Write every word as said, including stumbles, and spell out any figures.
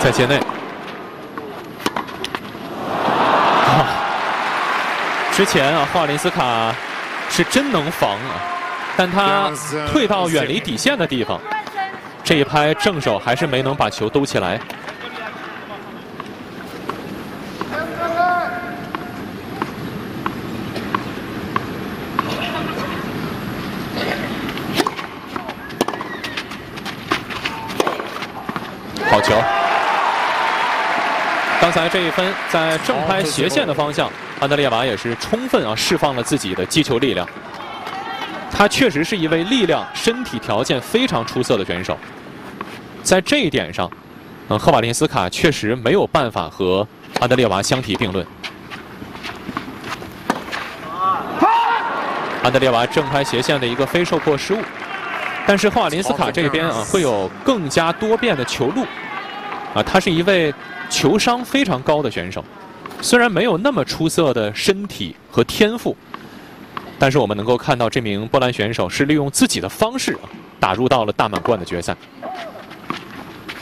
在界内。啊，之前啊，霍瓦林斯卡是真能防啊，但他退到远离底线的地方，这一拍正手还是没能把球兜起来。 好球！刚才这一分在正拍斜线的方向，安德烈瓦也是充分啊释放了自己的击球力量。他确实是一位力量、身体条件非常出色的选手，在这一点上，嗯，赫瓦林斯卡确实没有办法和安德烈瓦相提并论。安德烈瓦正拍斜线的一个非受迫失误。 但是霍瓦林斯卡这边啊，会有更加多变的球路，啊，他是一位球商非常高的选手，虽然没有那么出色的身体和天赋，但是我们能够看到这名波兰选手是利用自己的方式啊，打入到了大满贯的决赛。